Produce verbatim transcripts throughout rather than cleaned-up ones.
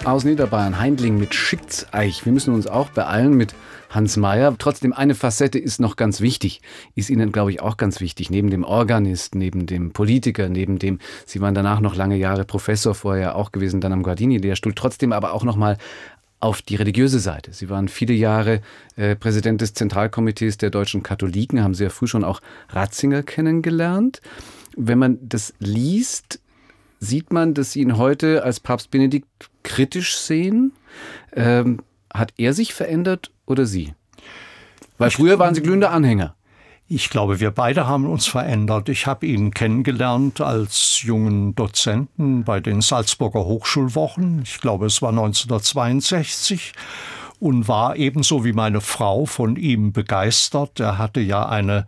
Aus Niederbayern, Haindling mit Schickseich. Wir müssen uns auch beeilen mit Hans Mayer. Trotzdem, eine Facette ist noch ganz wichtig. Ist Ihnen, glaube ich, auch ganz wichtig. Neben dem Organist, neben dem Politiker, neben dem, Sie waren danach noch lange Jahre Professor, vorher auch gewesen, dann am Guardini-Lehrstuhl. Trotzdem aber auch noch mal auf die religiöse Seite. Sie waren viele Jahre äh, Präsident des Zentralkomitees der deutschen Katholiken, haben sehr früh schon auch Ratzinger kennengelernt. Wenn man das liest, sieht man, dass Sie ihn heute als Papst Benedikt kritisch sehen. Ähm, hat er sich verändert oder Sie? Weil früher waren Sie glühende Anhänger. Ich glaube, wir beide haben uns verändert. Ich habe ihn kennengelernt als jungen Dozenten bei den Salzburger Hochschulwochen. Ich glaube, es war neunzehnhundertzweiundsechzig. Und war ebenso wie meine Frau von ihm begeistert. Er hatte ja eine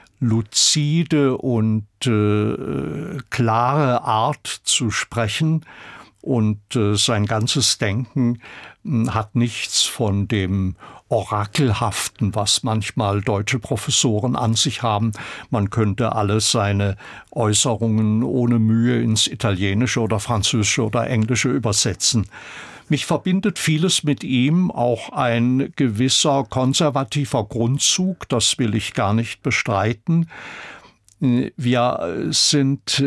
luzide und äh, klare Art zu sprechen. Und äh, sein ganzes Denken äh, hat nichts von dem Orakelhaften, was manchmal deutsche Professoren an sich haben. Man könnte alle seine Äußerungen ohne Mühe ins Italienische oder Französische oder Englische übersetzen. Mich verbindet vieles mit ihm, auch ein gewisser konservativer Grundzug, das will ich gar nicht bestreiten. Wir sind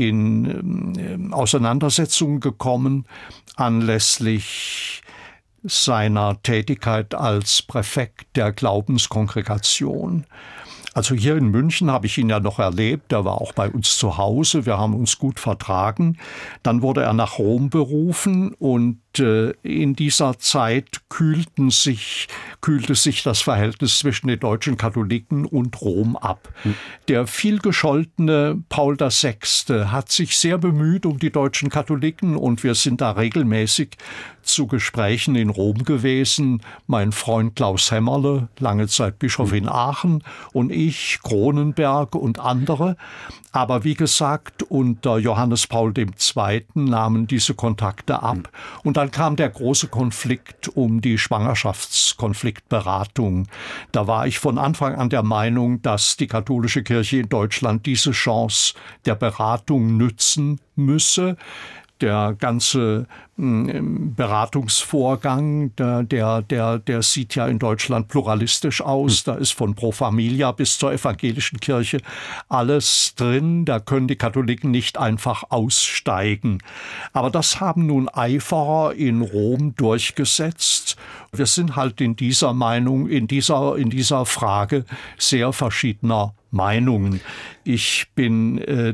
in Auseinandersetzungen gekommen anlässlich seiner Tätigkeit als Präfekt der Glaubenskongregation. Also hier in München habe ich ihn ja noch erlebt, er war auch bei uns zu Hause, wir haben uns gut vertragen. Dann wurde er nach Rom berufen und äh, in dieser Zeit kühlten sich, kühlte sich das Verhältnis zwischen den deutschen Katholiken und Rom ab. Hm. Der vielgescholtene Paul der Sechste hat sich sehr bemüht um die deutschen Katholiken und wir sind da regelmäßig zu Gesprächen in Rom gewesen. Mein Freund Klaus Hämmerle, lange Zeit Bischof in Aachen, und ich, Kronenberg und andere. Aber wie gesagt, unter Johannes Paul der Zweite nahmen diese Kontakte ab. Und dann kam der große Konflikt um die Schwangerschaftskonfliktberatung. Da war ich von Anfang an der Meinung, dass die katholische Kirche in Deutschland diese Chance der Beratung nützen müsse. Der ganze Beratungsvorgang, der, der, der, der sieht ja in Deutschland pluralistisch aus. Da ist von Pro Familia bis zur evangelischen Kirche alles drin. Da können die Katholiken nicht einfach aussteigen. Aber das haben nun Eiferer in Rom durchgesetzt. Wir sind halt in dieser Meinung, in dieser, in dieser Frage sehr verschiedener Meinungen. Ich bin äh,